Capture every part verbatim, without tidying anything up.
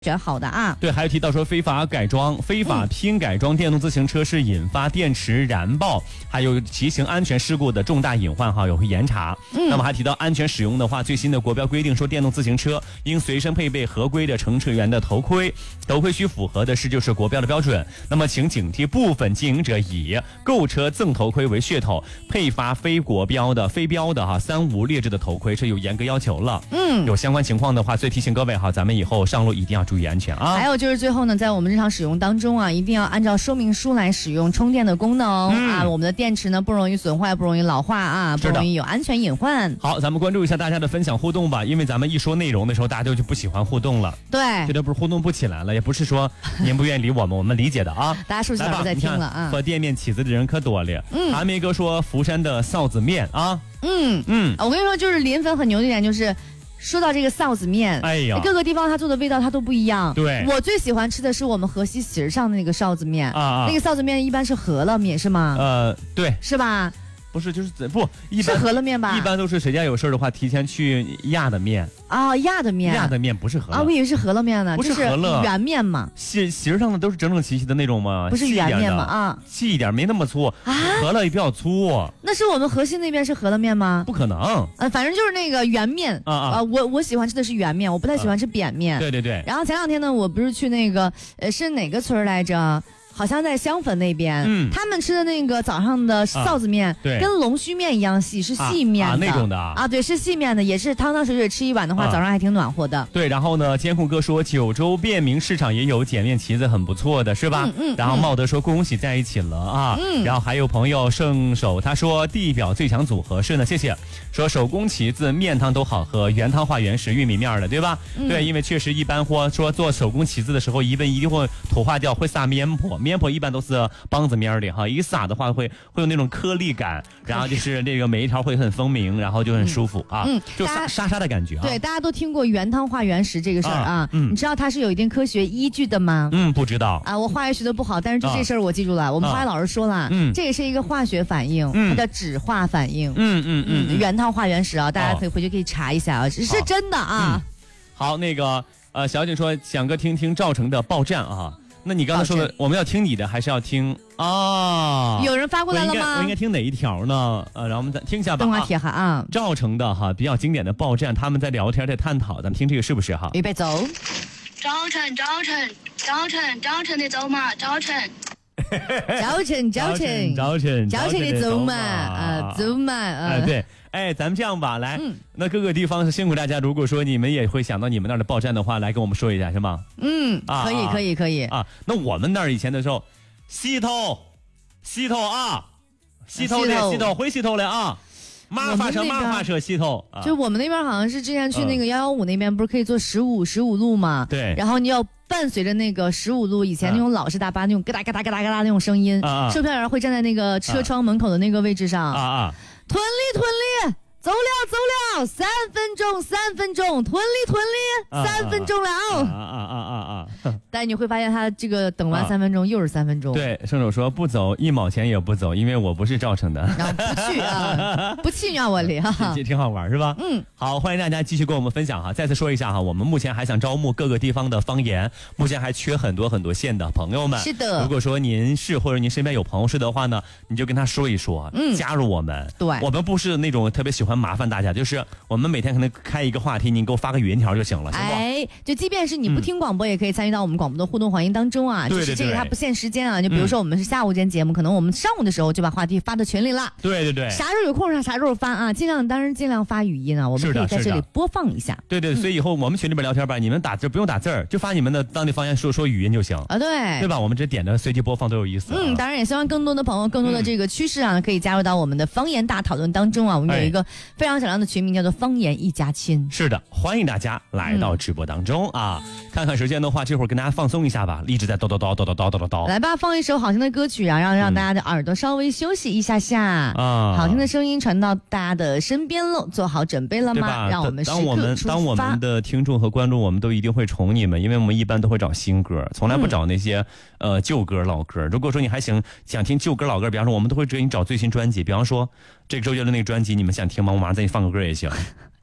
选好的啊。 对，还有提到说非法改装、非法拼改装电动自行车是引发电池燃爆，还有骑行安全事故的重大隐患哈，也会严查。嗯，那么还提到安全使用的话，最新的国标规定说，电动自行车应随身配备合规的乘车员的头盔，头盔需符合的是就是国标的标准。那么请警惕部分经营者以购车赠头盔为噱头，配发非国标的、非标的哈三无劣质的头盔，这有严格要求了。嗯，有相关情况的话，所以提醒各位哈，咱们以后上路一定要注意安全啊。 还有就是最后呢，在我们日常使用当中啊，一定要按照说明书来使用充电的功能、嗯、啊，我们的电池呢不容易损坏，不容易老化啊，不容易有安全隐患。 好，咱们关注一下大家的分享互动吧，因为咱们一说内容的时候，大家就就不喜欢互动了， 对， 觉得不是互动不起来了，也不是说您不愿意理我们，我们理解的啊。 大家是不是不在听了啊？ 喝店面起子的人可多了。嗯，韩梅哥说福山的臊子面啊， 嗯嗯，我跟你说，就是临汾很牛的一点就是。说到这个臊子面，哎呀，各个地方它做的味道它都不一样。 对， 我最喜欢吃的是我们河西席上的那个臊子面啊，那个臊子面一般是饸饹面是吗？ 呃，对， 是吧？ 不是，就是不一般是饸饹面吧？ 一般都是谁家有事的话，提前去压的面啊，压的面， 压的面不是饸饹啊，我以为是饸饹面呢， 不是饸饹， 圆面嘛， 席席上的都是整整齐齐的那种吗？ 不是圆面吗？啊， 细一点，没那么粗啊，饸饹也比较粗。 那是我们河西那边是饸饹面吗？ 不可能， 呃，反正就是那个圆面啊啊，我我喜欢吃的是圆面，我不太喜欢吃扁面。 对对对。 然后前两天呢，我不是去那个呃是哪个村来着？好像在香汾那边、嗯，他们吃的那个早上的臊子面，啊、对，跟龙须面一样细，是细面的、 啊啊、那种的啊， 啊对，是细面的，也是汤汤水水吃一碗的话，啊、早上还挺暖和的。 对，然后呢，监控哥说九州便民市场也有碱面旗子，很不错的，是吧？嗯嗯。然后茂德说恭喜在一起了啊，嗯。然后还有朋友圣手他说地表最强组合是呢，谢谢。说手工旗子面汤都好喝，原汤化原食玉米面的，对吧？嗯、对，因为确实一般或说做手工旗子的时候，一般一定会土化掉，会撒面婆，面婆一般都是。梆子面的哈，一撒的话会会有那种颗粒感，然后就是这个每一条会很分明，然后就很舒服、嗯、啊，嗯，就沙沙沙的感觉啊。 对，大家都听过原汤化原食这个事儿啊，啊嗯，你知道它是有一定科学依据的吗？ 嗯，不知道啊，我化学学的不好，但是就这事儿我记住了，啊、我们化学老师说了，嗯，这也是一个化学反应，嗯，它叫酯化反应， 嗯嗯嗯, 嗯， 原汤化原食啊，大家可以回去可以查一下啊，是真的啊。 嗯、好，那个呃，小景说想哥听听赵成的报站啊。那你刚才说的，我们要听你的，还是要听啊？ 有人发过来了吗？ 我应该听哪一条呢？呃，然后我们再听一下吧。 动画铁汉啊， 赵成的哈比较经典的报站，他们在聊天，在探讨，咱们听这个是不是哈？ 预备走。 赵成，赵成，赵成，赵成的走马，赵成。 赵成，赵成， 赵成， 赵成的走马啊，走马啊， 哎对。哎，咱们这样吧，来，嗯、那各个地方是辛苦大家。如果说你们也会想到你们那儿的报站的话，来跟我们说一下，是吗？ 嗯，啊、可以，可以，可以啊。那我们那儿以前的时候，西头，西头啊，西头的西头回西头了啊，马发车马发车西头、 啊。就我们那边好像是之前去那个幺幺五那边，不是可以坐十五十五路吗？ 对。 然后你要伴随着那个十五路以前那种老式大巴那种咯哒咯哒咯哒咯哒那种声音，啊、售票员会站在那个车窗门口的那个位置上。啊啊。屯里屯里，走了走了，三分钟三分钟，屯里屯里，三分钟了。啊啊啊啊啊！但你会发现他这个等完三分钟又是三分钟。 对，圣手说不走一毛钱也不走，因为我不是赵成的。 然后不去啊，不去让我里哈， 这挺好玩是吧？嗯，好，欢迎大家继续跟我们分享哈。再次说一下哈，我们目前还想招募各个地方的方言，目前还缺很多很多县的朋友们。 是的， 如果说您是或者您身边有朋友是的话呢，你就跟他说一说，嗯，加入我们。 对， 我们不是那种特别喜欢麻烦大家，就是我们每天可能开一个话题，你给我发个语音条就行了，行不？ 哎，就即便是你不听广播，嗯、也可以参与到我们广播的互动环境当中啊。 对对对， 就是这个它不限时间啊，就比如说我们是下午间节目，嗯、可能我们上午的时候就把话题发到群里了。 对对对， 啥时候有空啥啥时候发啊，尽量当然尽量发语音啊，我们可以在这里播放一下。 对对，所以以后我们群里边聊天吧，你们打字不用打字儿，就发你们的当地方言说说语音就行啊。对， 对吧？我们这点的随机播放都有意思、啊。 嗯，当然也希望更多的朋友、更多的这个趋势啊，嗯、可以加入到我们的方言大讨论当中啊。我们有一个非常响亮的群名，叫做“方言一家亲”。 是的，欢迎大家来到直播当中、嗯、啊！看看时间的话，这会儿跟大家放松一下吧，一直在叨叨叨叨叨叨叨叨。 来吧，放一首好听的歌曲啊，让让大家的耳朵稍微休息一下下啊。好听的声音传到大家的身边喽，做好准备了吗？让我们时刻当我们当我们的听众和观众，我们都一定会宠你们，因为我们一般都会找新歌，从来不找那些、嗯、呃旧歌老歌。如果说你还想想听旧歌老歌，比方说我们都会给你找最新专辑，比方说这个周杰伦那个专辑，你们想听吗？我马上再给你放个歌也行。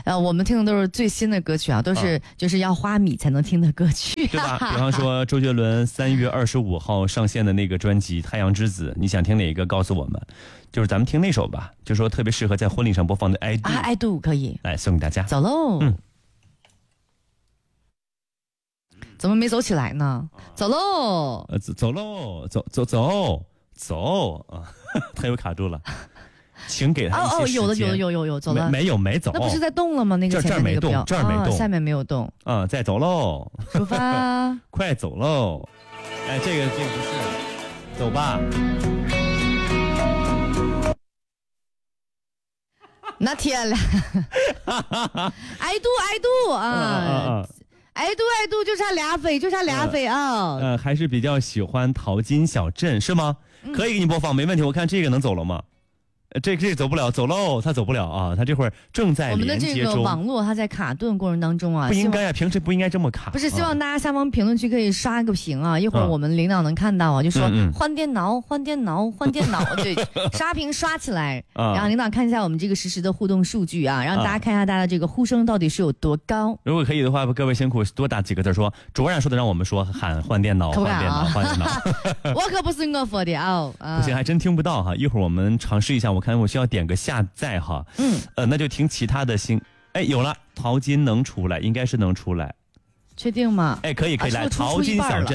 呃，我们听的都是最新的歌曲啊，都是、嗯、就是要花米才能听的歌曲， 对吧？比方说周杰伦三月二十五号上线的那个专辑《太阳之子》，你想听哪一个？告诉我们，就是咱们听那首吧，就说特别适合在婚礼上播放的《I Do》。 啊，《I Do》可以， 来送给大家。 走喽。嗯。怎么没走起来呢？走喽！ 呃，走走喽，走走走走啊！他又卡住了，请给他一些时间。 哦哦，有的有的有有有走了， 没有没走， 那不是在动了吗？那个前面那个标， 这儿没动，这儿没动， 哦、下面没有动。 啊、嗯，再走喽！ 出发， 快走喽！哎，这个这个不是，走吧。 那天了，I do I do 啊。啊啊爱度爱度就差俩飞，就差俩飞啊！ 呃，还是比较喜欢淘金小镇是吗？嗯、可以给你播放，没问题。我看这个能走了吗？呃、这这个走不了，走喽，他走不了啊！他这会儿正在连接中。 我们的这个网络它在卡顿过程当中啊， 不应该啊，平时不应该这么卡。 不是，希望大家下方评论区可以刷个屏啊，一会儿我们领导能看到啊，就说嗯嗯换电脑，换电脑，换电脑，对，刷屏刷起来，然后领导看一下我们这个实时的互动数据啊，让大家看一下大家的这个呼声到底是有多高。 如果可以的话，各位辛苦多打几个字说，卓然说的让我们说喊换电脑，换电脑，换电脑。 我可不是我说的啊， 不行，还真听不到哈。一会儿我们尝试一下，我看我需要点个下载哈。嗯，呃，那就听其他的星。哎，有了，淘金能出来，应该是能出来。 确定吗？ 哎，可以可以、啊、来淘金小镇。